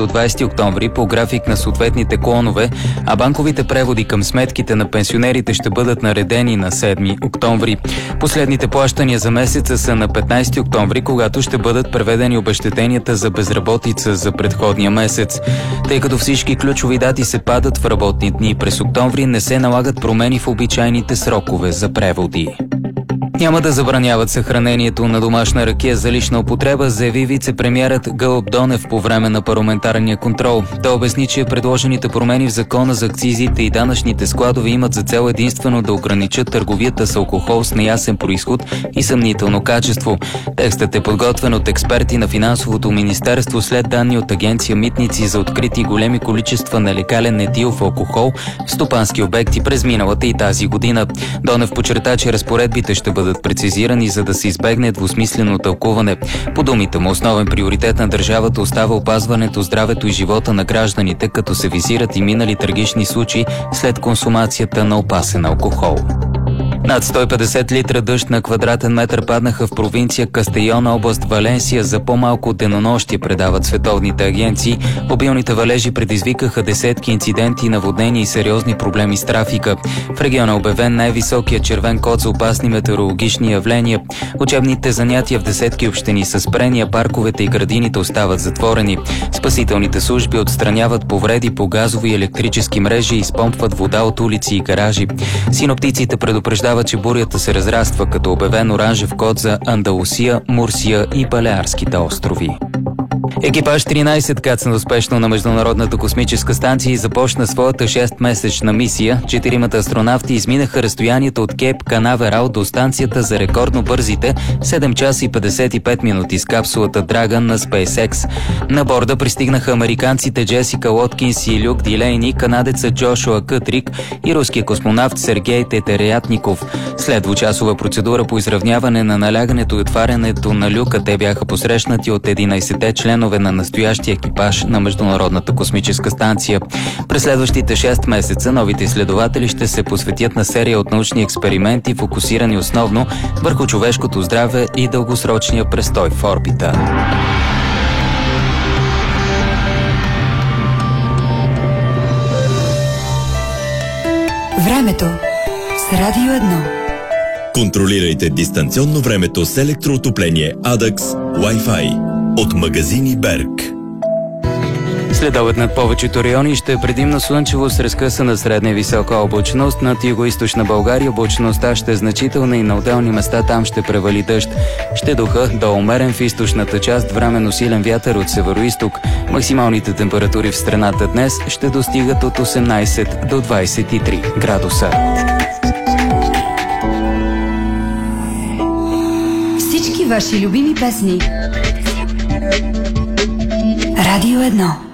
до 20 октомври по график на съответните клонове, а банковите преводи към сметките на пенсионерите ще бъдат наредени на 7 октомври. Последните плащания за месеца са на 15 октомври, когато ще бъдат преведени обезщетенията за безработица за предходния месец. Тъй като всички ключови дати се падат в работни дни през октомври, не се налагат промени в обичайните срокове за преводи. Няма да забраняват съхранението на домашна ракия за лична употреба, заяви вице-премиерът Гълъб Донев по време на парламентарния контрол. Той обясни, че предложените промени в закона за акцизите и данъчните складове имат за цел единствено да ограничат търговията с алкохол с неясен произход и съмнително качество. Текстът е подготвен от експерти на Финансовото министерство след данни от агенция Митници за открити големи количества нелегален етилов алкохол в стопански обекти през миналата и тази година. Донев подчерта, че разпоредбите ще бъдат прецизирани, за да се избегне двусмислено тълкуване. По думите му, основен приоритет на държавата остава опазването здравето и живота на гражданите, като се визират и минали трагични случаи след консумацията на опасен алкохол. Над 150 литра дъжд на квадратен метър паднаха в провинция Кастейона, област Валенсия за по-малко от денонощие, предават световните агенции. Обилните валежи предизвикаха десетки инциденти, наводнения и сериозни проблеми с трафика. В региона е обявен най-високия червен код за опасни метеорологични явления. Учебните занятия в десетки общини са спрени, а парковете и градините остават затворени. Спасителните служби отстраняват повреди по газови и електрически мрежи и изпомпват вода от улици и гаражи. Синоптиците предупреждават, че бурята се разраства, като обявен оранжев код за Андалусия, Мурсия и Балеарските острови. Екипаж 13 кацна успешно на Международната космическа станция и започна своята 6-месечна мисия. 4 астронавти изминаха разстоянието от Кейп Канаверал до станцията за рекордно бързите 7 часа и 55 минути с капсулата Dragon на SpaceX. На борда пристигнаха американците Джесика Лоткинс и Люк Дилейни, канадеца Джошуа Кътрик и руския космонавт Сергей Тетерятников. След двучасова процедура по изравняване на налягането и отварянето на люка, те бяха посрещнати от 11-те членове на настоящия екипаж на Международната космическа станция. През следващите 6 месеца новите изследователи ще се посветят на серия от научни експерименти, фокусирани основно върху човешкото здраве и дългосрочния престой в орбита. Времето с Радио 1. Контролирайте дистанционно времето с електроотопление Adax Wi-Fi от магазини Берг. Следобед над повечето райони ще е предимно слънчево с разкъсана средна и висока облачност. Над югоизточна България облачността ще е значителна и на отделни места там ще превали дъжд. Ще духа до умерен в източната част, временно силен вятър от североизток. Максималните температури в страната днес ще достигат от 18 до 23 градуса. Всички ваши любими песни. Радио 1.